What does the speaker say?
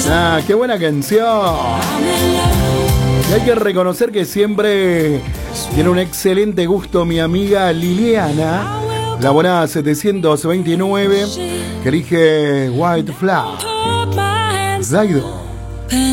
Ah, qué buena canción. Y hay que reconocer que siempre tiene un excelente gusto mi amiga Liliana, la abonada 729, que elige White Flag. Zaido.